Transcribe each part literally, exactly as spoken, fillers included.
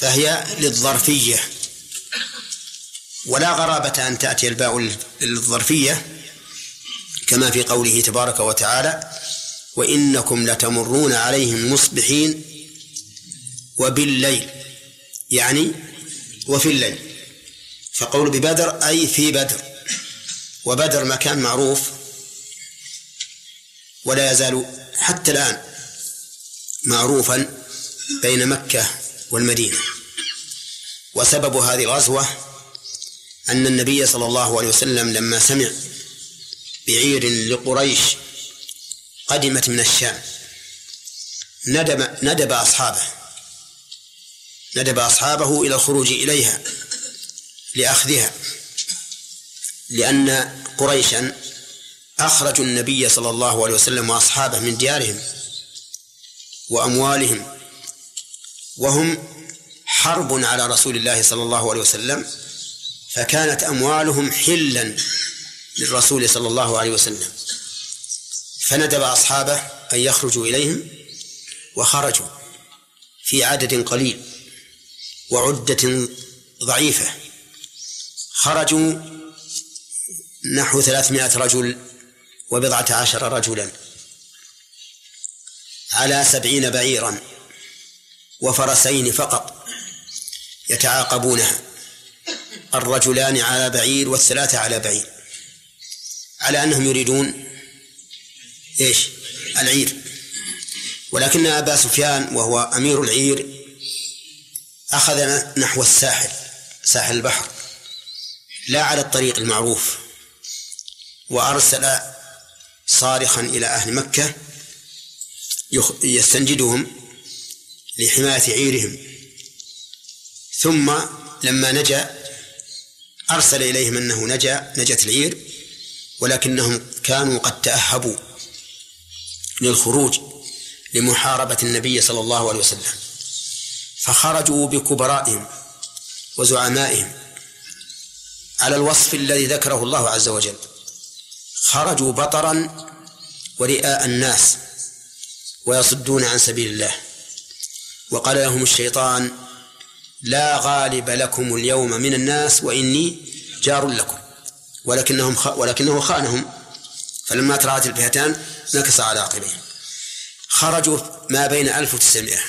فهي للظرفية، ولا غرابة أن تأتي الباء للظرفية كما في قوله تبارك وتعالى: وإنكم لتمرون عليهم مصبحين وبالليل، يعني وفي الليل. فقول ببدر أي في بدر، وبدر مكان معروف ولا يزال حتى الآن معروفا بين مكة والمدينة. وسبب هذه الغزوة أن النبي صلى الله عليه وسلم لما سمع بعير لقريش قدمت من الشام ندب, ندب أصحابه ندب أصحابه إلى الخروج إليها لأخذها، لأن قريشا أخرجوا النبي صلى الله عليه وسلم وأصحابه من ديارهم وأموالهم، وهم حرب على رسول الله صلى الله عليه وسلم، فكانت أموالهم حلا للرسول صلى الله عليه وسلم، فندب أصحابه أن يخرجوا إليهم، وخرجوا في عدد قليل وعدة ضعيفة. خرجوا نحو ثلاثمائة رجل وبضعة عشر رجلا على سبعين بعيرا وفرسين فقط يتعاقبونها، الرجلان على بعير والثلاثة على بعير، على أنهم يريدون إيش؟ العير. ولكن أبا سفيان وهو أمير العير أخذ نحو الساحل، ساحل البحر، لا على الطريق المعروف، وأرسل صارخا إلى أهل مكة يستنجدهم لحماية عيرهم. ثم لما نجا أرسل إليهم أنه نجا نجت العير، ولكنهم كانوا قد تأهبوا للخروج لمحاربة النبي صلى الله عليه وسلم، فخرجوا بكبرائهم وزعمائهم على الوصف الذي ذكره الله عز وجل. خرجوا بطرا ورئاء الناس ويصدون عن سبيل الله. وقال لهم الشيطان: لا غالب لكم اليوم من الناس وإني جار لكم، ولكنهم خ... ولكنه خانهم، فلما تراءت الفئتان نكص على عقبيه. خرجوا ما بين ألف وتسعمائة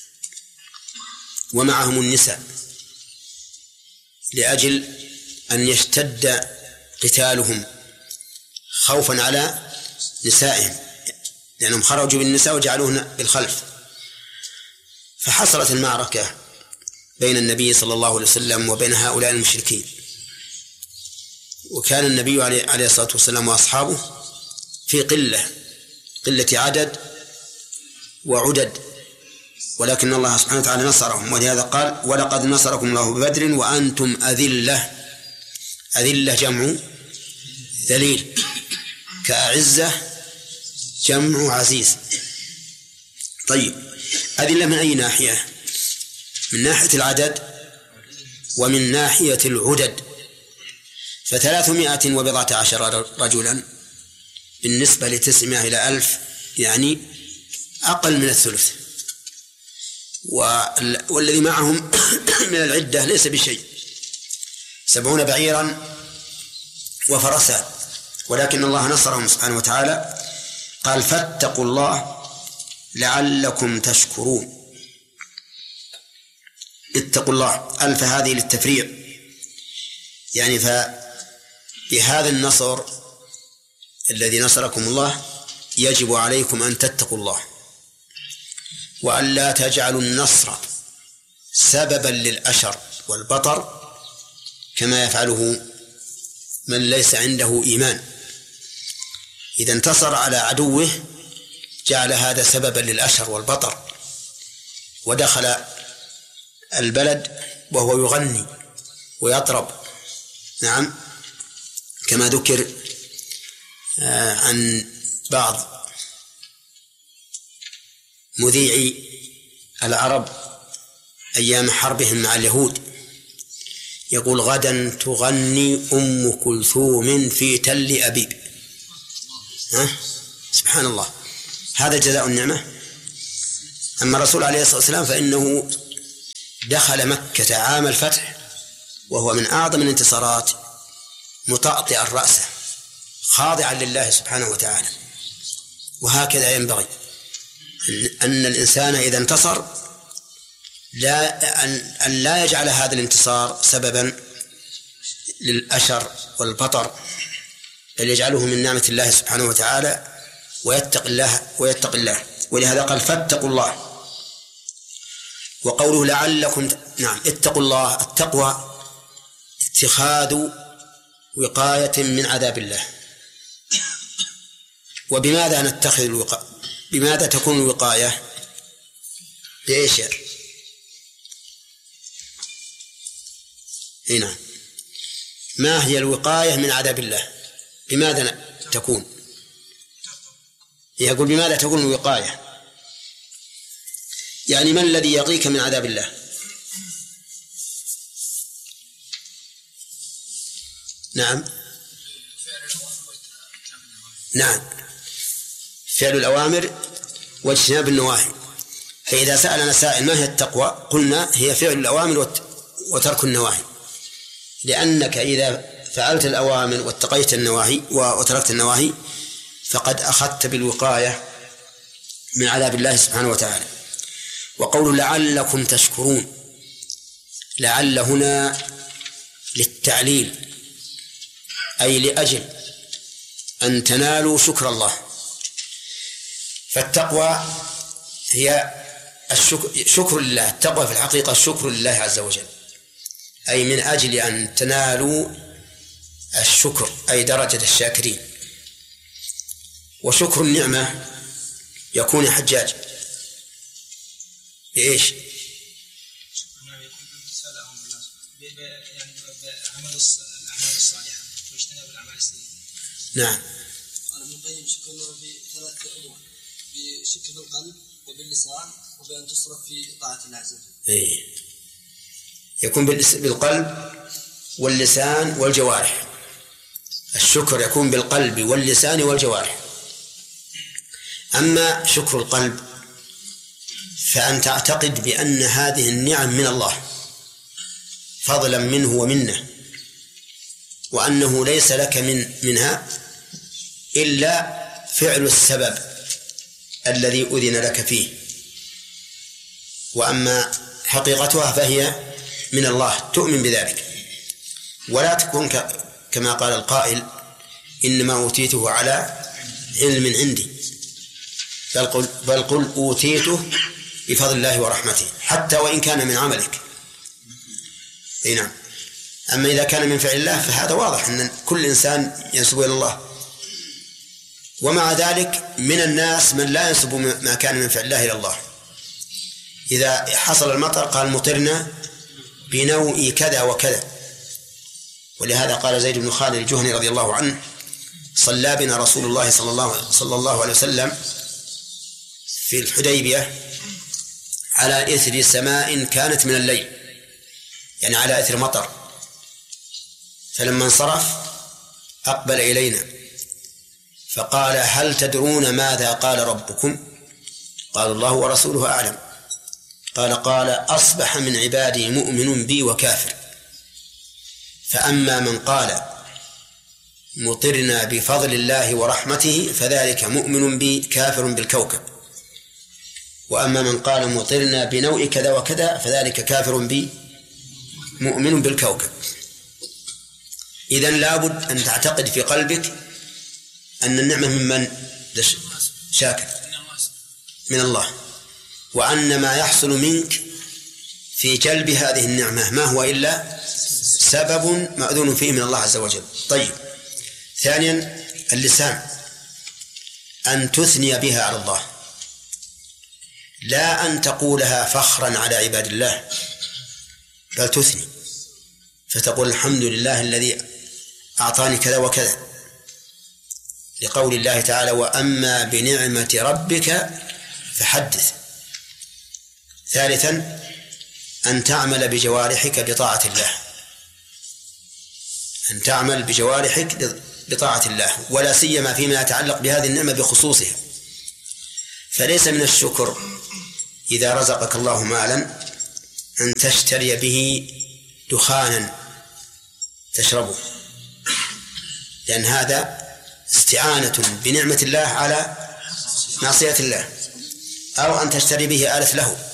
ومعهم النساء لأجل أن يشتد قتالهم خوفا على نسائهم، لأنهم خرجوا بالنساء وجعلوهن بالخلف. فحصلت المعركة بين النبي صلى الله عليه وسلم وبين هؤلاء المشركين، وكان النبي عليه الصلاة والسلام وأصحابه في قلة قلة عدد وعدد، ولكن الله سبحانه وتعالى نصرهم، ولهذا قال: ولقد نصركم الله ببدر وأنتم أذلة. أذلة جمع ذليل، كأعزة جمع عزيز. طيب، أذلة من أي ناحية؟ من ناحية العدد ومن ناحية العدد. فثلاثمائة وبضعة عشر رجلا بالنسبة لتسعمائة إلى ألف يعني أقل من الثلث، والذي معهم من العدة ليس بشيء، سبعون بعيرا وفرسان، ولكن الله نصرهم سبحانه وتعالى. قال: فاتقوا الله لعلكم تشكرون. اتقوا الله، ألف هذه للتفريع، يعني فبهذا النصر الذي نصركم الله يجب عليكم أن تتقوا الله، وأن لا تجعلوا النصر سببا للأشر والبطر كما يفعله من ليس عنده إيمان. إذا انتصر على عدوه جعل هذا سببا للأشر والبطر، ودخل البلد وهو يغني ويطرب، نعم، كما ذكر عن بعض مذيعي العرب أيام حربهم مع اليهود، يقول: غدا تغني أم كلثوم في تل أبيب. ها؟ سبحان الله، هذا جزاء النعمة. أما الرسول عليه الصلاة والسلام فإنه دخل مكة عام الفتح وهو من أعظم الانتصارات مطأطئا رأسه خاضعا لله سبحانه وتعالى. وهكذا ينبغي أن الإنسان إذا انتصر لا أن لا يجعل هذا الانتصار سببا للأشر والبطر، بل يجعله من نعمة الله سبحانه وتعالى ويتق الله ويتق الله. ولهذا قال فاتقوا الله. وقوله لعلكم نعم اتقوا الله، التقوى اتخاذ وقاية من عذاب الله. وبماذا نتخذ الوقاية؟ بماذا تكون الوقاية؟ بإيش؟ هنا ما هي الوقاية من عذاب الله؟ بماذا تكون؟ يقول بماذا تكون الوقاية؟ يعني ما الذي يقيك من عذاب الله؟ نعم نعم فعل الأوامر واجتناب النواهي. فإذا سألنا سائل ما هي التقوى قلنا هي فعل الأوامر وترك النواهي، لأنك إذا فعلت الأوامر واتقيت النواهي وتركت النواهي فقد أخذت بالوقاية من عذاب الله سبحانه وتعالى. وقول لعلكم تشكرون، لعل هنا للتعليل أي لأجل أن تنالوا شكر الله. فالتقوى هي الشكر شكر لله، التقوى في الحقيقة الشكر لله عز وجل، أي من أجل أن تنالوا الشكر أي درجة الشاكرين. وشكر النعمة يكون حجاج بإيش؟ الأعمال الصالحة واجتناب الأعمال السيئة. نعم. قال ابن القيم شكر الله بثلاث أمور، بشكر بالقلب وباللسان وبأن تصرف في طاعة الله عز وجل. إيه. يكون بالقلب واللسان والجوارح. الشكر يكون بالقلب واللسان والجوارح. أما شكر القلب فأن تعتقد بأن هذه النعم من الله فضلا منه ومنه، وأنه ليس لك من منها إلا فعل السبب الذي أذن لك فيه، وأما حقيقتها فهي من الله، تؤمن بذلك. ولا تكون كما قال القائل إنما أوتيته على علم عندي، بل قل, بل قل أوتيته بفضل الله ورحمته، حتى وإن كان من عملك. أي نعم. أما إذا كان من فعل الله فهذا واضح أن كل إنسان ينسب إلى الله، ومع ذلك من الناس من لا ينسب ما كان من فعل الله إلى الله. إذا حصل المطر قال مطرنا بنوء كذا وكذا. ولهذا قال زيد بن خالد الجهني رضي الله عنه صلى بنا رسول الله صلى الله, صلى الله عليه وسلم في الحديبية على إثر سماء كانت من الليل، يعني على إثر مطر. فلما انصرف أقبل إلينا فقال هل تدرون ماذا قال ربكم؟ قال الله ورسوله أعلم. قال قال أصبح من عبادي مؤمن بي وكافر، فأما من قال مطرنا بفضل الله ورحمته فذلك مؤمن بي كافر بالكوكب، وأما من قال مطرنا بنوء كذا وكذا فذلك كافر بي مؤمن بالكوكب. إذن لابد أن تعتقد في قلبك أن النعمة ممن شاكر من الله، وأن ما يحصل منك في جلب هذه النعمة ما هو إلا سبب مأذون فيه من الله عز وجل. طيب، ثانيا اللسان، أن تثني بها على الله، لا أن تقولها فخرا على عباد الله، بل تثني فتقول الحمد لله الذي أعطاني كذا وكذا، لقول الله تعالى وأما بنعمة ربك فحدث. ثالثا أن تعمل بجوارحك بطاعة الله، أن تعمل بجوارحك بطاعة الله، ولا سيما فيما يتعلق بهذه النعمة بخصوصها. فليس من الشكر إذا رزقك الله مالا أن تشتري به دخانا تشربه، لأن هذا استعانة بنعمة الله على معصية الله، أو أن تشتري به آلة له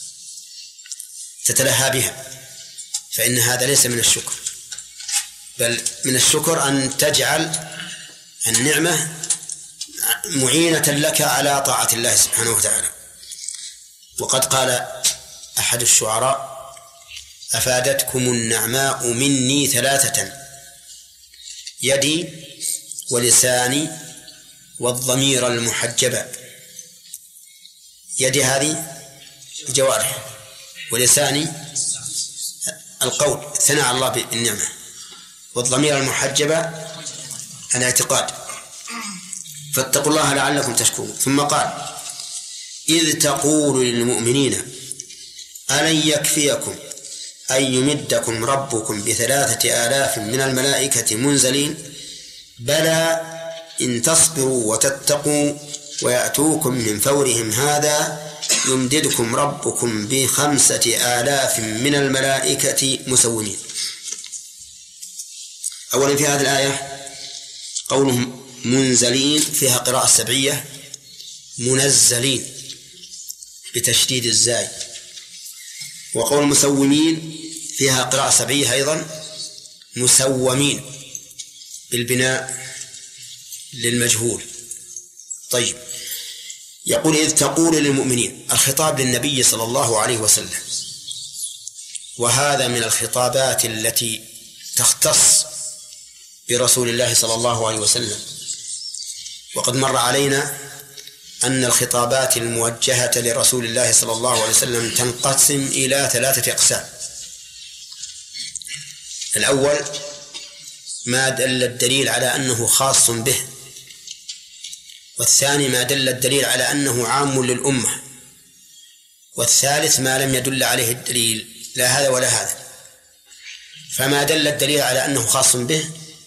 تتلهى بها، فإن هذا ليس من الشكر، بل من الشكر أن تجعل النعمة معينة لك على طاعة الله سبحانه وتعالى. وقد قال أحد الشعراء: أفادتكم النعماء مني ثلاثة: يدي ولساني والضمير المحجبة. يدي هذه الجوارح، ولساني القول الثناء على الله بالنعمة، والضمير المحجبة الاعتقاد. فاتقوا الله لعلكم تشكرون. ثم قال: إذ تقول للمؤمنين ألن يكفيكم أن يمدكم ربكم بثلاثة آلاف من الملائكة منزلين بلى إن تصبروا وتتقوا ويأتوكم من فورهم هذا يمددكم ربكم بخمسة آلاف من الملائكة مسومين. أولا في هذه الآية قولهم منزلين فيها قراءة سبعية، منزلين بتشديد الزاي، وقول مسومين فيها قراءة سبعية أيضا، مسومين بالبناء للمجهول. طيب، يقول: إذ تقول للمؤمنين، الخطاب للنبي صلى الله عليه وسلم، وهذا من الخطابات التي تختص برسول الله صلى الله عليه وسلم. وقد مر علينا أن الخطابات الموجهة لرسول الله صلى الله عليه وسلم تنقسم إلى ثلاثة أقسام. الأول ما دل الدليل على أنه خاص به، والثاني ما دل الدليل على أنه عام للأمة، والثالث ما لم يدل عليه الدليل لا هذا ولا هذا. فما دل الدليل على أنه خاص به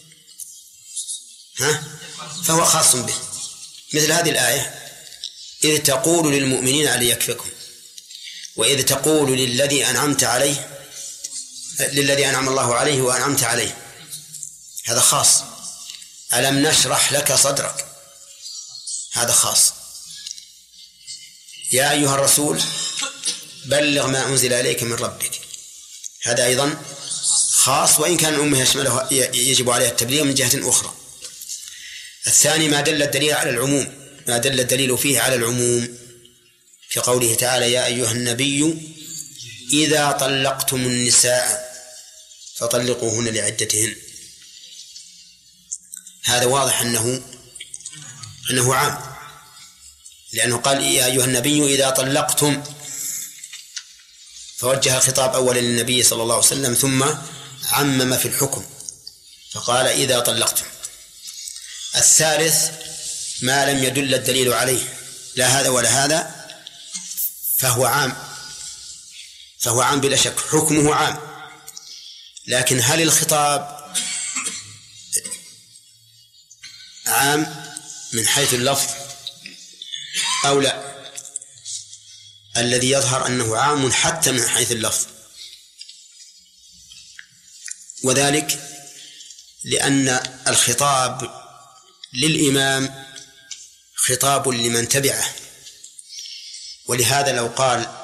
ها فهو خاص به، مثل هذه الآية: إذ تقول للمؤمنين ألن يكفكم، وإذ تقول للذي أنعمت عليه للذي أنعم الله عليه وأنعمت عليه، هذا خاص. ألم نشرح لك صدرك، هذا خاص. يا أيها الرسول بلغ ما أنزل إليك من ربك، هذا أيضا خاص، وإن كان الأمة يشمله يجب عليها التبليغ من جهة أخرى. الثاني ما دل الدليل على العموم، ما دل الدليل فيه على العموم في قوله تعالى: يا أيها النبي إذا طلقتم النساء فطلقوهن لعدتهن. هذا واضح أنه أنه عام، لأنه قال: يا أيها النبي إذا طلقتم، فوجه الخطاب أولا للنبي صلى الله عليه وسلم، ثم عمم في الحكم فقال: إذا طلقتم. الثالث ما لم يدل الدليل عليه لا هذا ولا هذا، فهو عام، فهو عام بلا شك، حكمه عام. لكن هل الخطاب عام من حيث اللفظ أو لا؟ الذي يظهر أنه عام حتى من حيث اللفظ، وذلك لأن الخطاب للإمام خطاب لمن تبعه. ولهذا لو قال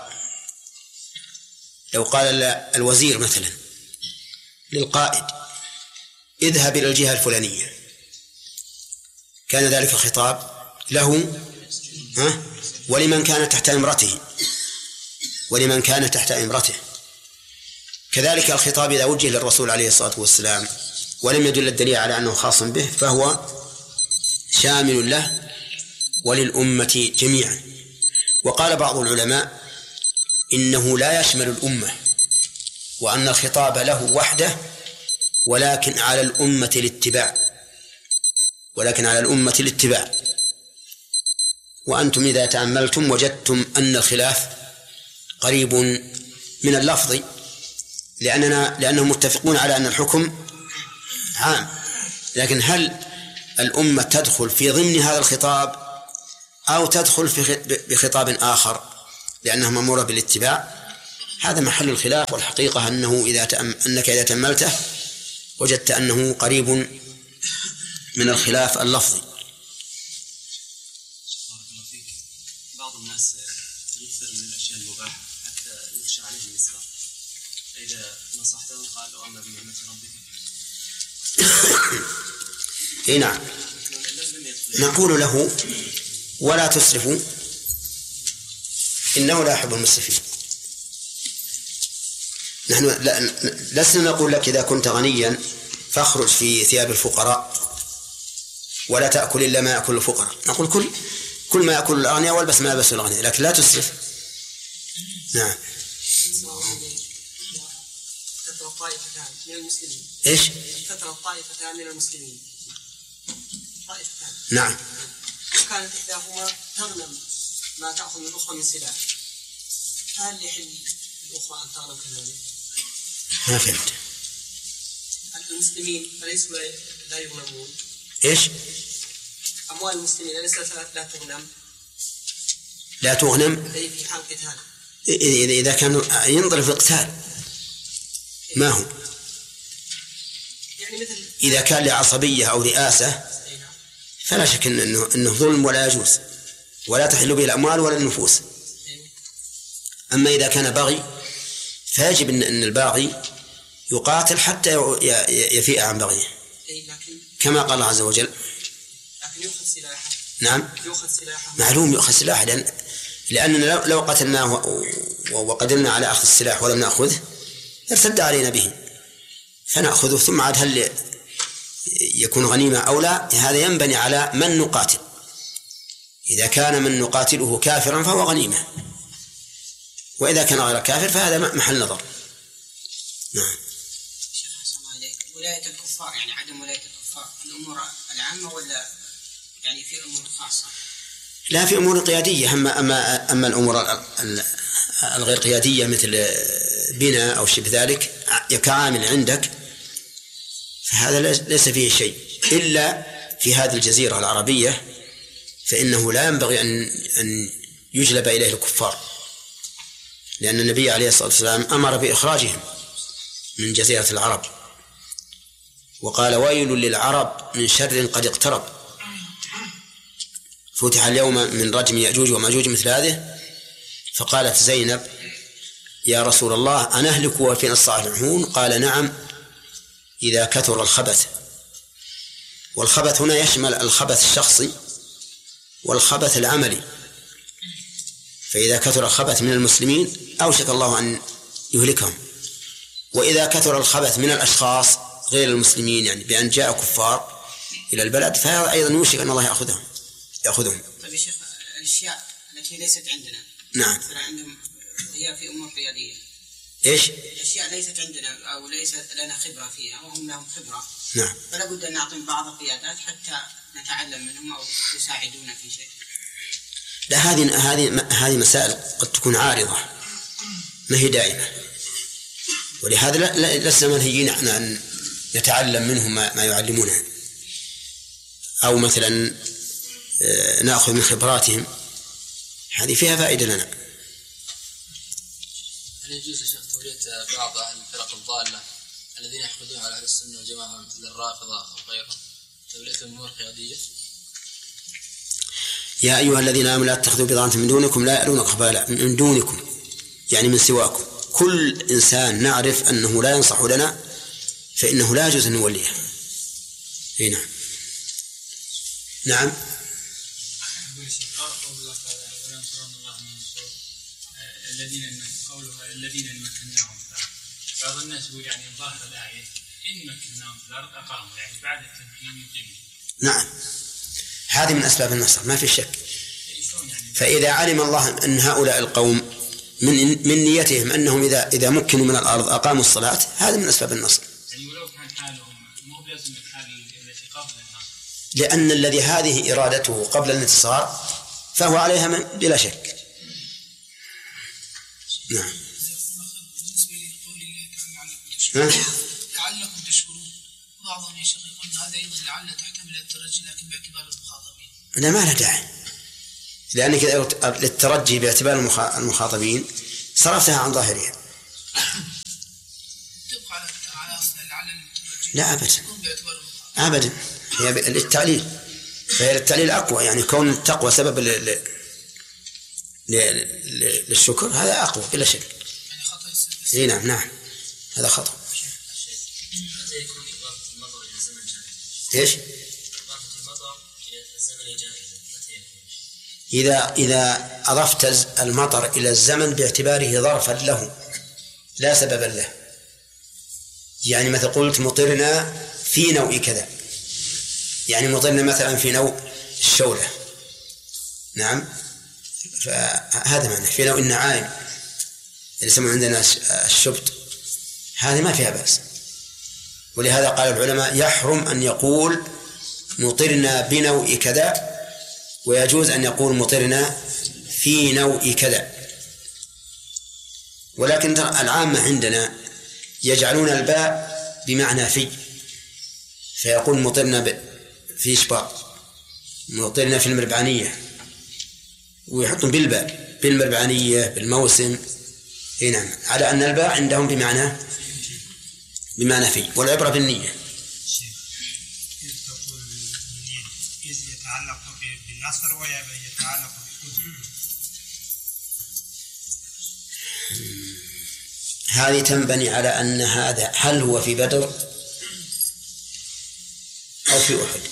لو قال الوزير مثلا للقائد: اذهب إلى الجهة الفلانية، كان ذلك خطاب له ها ولمن كان تحت إمرته ولمن كان تحت إمرته. كذلك الخطاب إذا وجه للرسول عليه الصلاة والسلام ولم يدل الدليل على أنه خاص به، فهو شامل له وللأمة جميعا. وقال بعض العلماء إنه لا يشمل الأمة، وأن الخطاب له وحده، ولكن على الأمة الاتباع ولكن على الأمة الاتباع وأنتم إذا تأملتم وجدتم أن الخلاف قريب من اللفظ، لأننا لأنهم متفقون على أن الحكم عام. لكن هل الأمة تدخل في ضمن هذا الخطاب أو تدخل في بخطاب آخر لأنها مأمورة بالاتباع؟ هذا محل الخلاف، والحقيقة أنه إذا تأم أنك إذا تأملته وجدت أنه قريب من الخلاف اللفظي. بعض الناس يكثر من الأشياء المباحة حتى يخشى عليه الإسراف، فإذا نصحته قال وأما بنعمة ربك. إيه نعم، نقول له ولا تسرفوا إنه لا يحب المسرفين. نحن لسنا نقول لك إذا كنت غنيا فاخرج في ثياب الفقراء ولا تأكل إلا ما يأكل الفقراء، نقول كل كل ما يأكل الأغنياء والبس ما يلبس الأغنياء، لكن لا تسرف. نعم. كثرة طائفتان من المسلمين. إيش؟ كثرة طائفتان من المسلمين. طائفتان. نعم. وكانت إحداهما تغنم ما تأخذ من الأخرى من سلاح، هل يحل الأخرى أن تغنم كذلك؟ ما فهمت. المسلمين أليسوا لا يغنمون؟ إيش؟ أموال المسلمين أليست لا تغنم؟ لا تغنم؟ أي في حال قتال. إذا كان ينظر في القتال ما هو؟ يعني مثل إذا كان لعصبية أو رئاسة فلا شك إنه إنه ظلم ولا يجوز، ولا تحل به الأموال ولا النفوس. أما إذا كان بغي فيجب أن الباغي يقاتل حتى يفيء عن بغيه، كما قال الله عز وجل. لكن يأخذ سلاحه. نعم. يأخذ سلاحه. معلوم يأخذ سلاحه، لأن لأننا لو قتلناه وقدرنا على أخذ السلاح ولم نأخذه ارتد علينا به، فنأخذه ثم عاد هل يكون غنيمة أو لا، هذا ينبني على من نقاتل. إذا كان من نقاتله كافرا فهو غنيمة، وإذا كان غير كافر فهذا محل نظر. نعم. شيخ حسن الله عليك، ولاية الكفار يعني عدم ولاية الكفار الأمور العامة ولا يعني في أمور خاصة؟ لا، في أمور قيادية. أما أما أما الأمور الغير قيادية مثل بناء أو شبه ذلك كعامل عندك فهذا ليس فيه شيء، إلا في هذه الجزيرة العربية فإنه لا ينبغي أن أن يجلب إليه الكفار، لأن النبي عليه الصلاة والسلام أمر بإخراجهم من جزيرة العرب، وقال ويل للعرب من شر قد اقترب. فتح اليوم من رجم يأجوج ومأجوج مثل هذه، فقالت زينب يا رسول الله أنهلك وفينا الصالحون؟ قال نعم إذا كثر الخبث. والخبث هنا يشمل الخبث الشخصي والخبث العملي، فإذا كثر الخبث من المسلمين أوشك الله أن يهلكهم، وإذا كثر الخبث من الأشخاص غير المسلمين يعني بأن جاء كفار إلى البلد فهذا أيضا يوشك أن الله يأخذهم يأخذهم. طيب يا شيخ، الأشياء التي ليست عندنا نعم عندهم هي في أمور قيادية. إيش؟ أشياء ليست عندنا أو ليست لنا خبرة فيها وهم لهم خبرة. نعم. فلا بد أن نعطيهم بعض القيادات حتى نتعلم منهم أو يساعدونا في شيء. لا، هذه هذه هذه مسائل قد تكون عارضة ما هي دائمة، ولهذا لسنا منهيين أن نتعلم منهم ما يعلمونه، أو مثلا نأخذ من خبراتهم، هذه فيها فائدة لنا. هل يجوز يا شيخ تولية بعض أهل الفرق الضالة الذين يحقدون على أهل السنة والجماعة مثل الرافضة أو غيرهم تولية أمور قيادية؟ يا أيها الذين آمنوا لا تتخذوا بضاعة من دونكم لا يألونك خبالا، من دونكم يعني من سواكم. كل إنسان نعرف أنه لا ينصح لنا فإنه لا يجوز أن نوليه. هنا نعم. الذين قولها الذين مكناهم في الأرض، بعض الناس يقول يعني ظاهر الآية إن مكناهم في الأرض أقاموا، يعني بعد التمكين يقيمون. نعم، هذه من أسباب النصر ما في شك. فإذا علم الله أن هؤلاء القوم من من نيتهم أنهم إذا إذا مكنوا من الأرض أقاموا الصلاة، هذا من أسباب النصر. يعني ولو كان حالهم مو بلازم الحال التي قبل النصر، لأن الذي هذه إرادته قبل الانتصار فهو عليها بلا شك. نعم. بالنسبة لقول الله تعالى لعلكم تشكرون، بعضهم يا شيخ يقول هذا أيضا لعل تحتمل الترجي لكن باعتبار المخاطبين. لا، ما له داعي، لأنك للترجي باعتبار المخاطبين صرفتها عن ظاهرها. تبقى على على أصل لعل الترجي لا أبدا يكون باعتبار المخاطب. أبدا، هي للتعليل، فهي للتعليل أقوى، يعني كون التقوى سبب ل... ل... ل... للشكر هذا أقوى بلا شك. يعني خطأ السبب. إيه نعم نعم هذا خطأ. متى يكون إضافة المطر إلى الزمن جائزة؟ إيش؟ إضافة المطر إلى الزمن جائزة متى يكون؟ إذا إذا أضفت المطر إلى الزمن باعتباره ظرفا له لا سببا له، يعني مثل قلت مطرنا في نوع كذا، يعني مطرنا مثلا في نوع الشولة، نعم، فهذا معنى في نوع النعائم اللي يسمى عندنا الشبت، هذه ما فيها بأس. ولهذا قال العلماء يحرم أن يقول مطرنا بنوع كذا، ويجوز أن يقول مطرنا في نوع كذا. ولكن العامة عندنا يجعلون الباء بمعنى في، فيقول مطرنا في إشباط، مطرنا في المربعانية، ويحطون بالباء بالمربعانية بالموسم. نعم، على أن الباء عندهم بمعنى بمعنى في، والعبرة بالنية. إذ يتعلق بالنصر ويتعلق بالكفر. هذه تنبني على أن هذا هل هو في بدر أو في أحد؟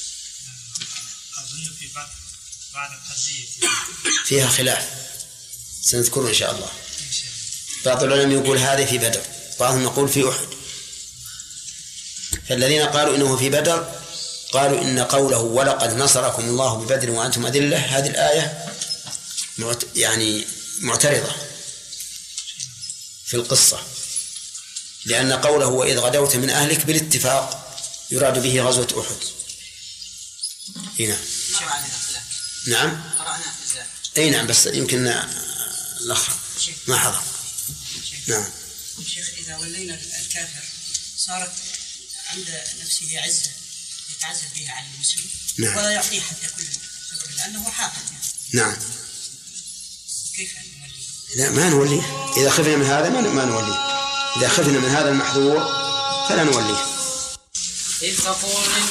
أظن في بدر بعد القضية فيها خلاف سنذكره إن شاء الله. بعض العلماء يقول هذا في بدر، بعضهم يقول في أحد. فالذين قالوا إنه في بدر قالوا إن قوله ولقد نصركم الله ببدر وأنتم أذلة، هذه الآية يعني معترضة في القصة، لأن قوله وإذ غدوت من أهلك بالاتفاق يراد به غزوة أحد. هنا نعم أي نعم، بس يمكن الأخ ما حضر. نعم شيخ، إذا ولينا الكافر صارت عند نفسه عزة يتعزز بها على المسلم، نعم، ولا يعطيه حتى كل خبر لأنه حاكم. نعم، كيف نولي؟ لا ما نولي، إذا خفنا من هذا ما نولي، إذا خفنا من هذا المحظور فلا نوليه. إذ تقول